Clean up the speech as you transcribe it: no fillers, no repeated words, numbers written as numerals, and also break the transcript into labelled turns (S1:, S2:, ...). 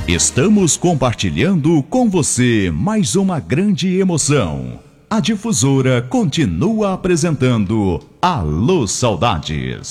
S1: Estamos compartilhando com você mais uma grande emoção. A Difusora continua apresentando Alô Saudades.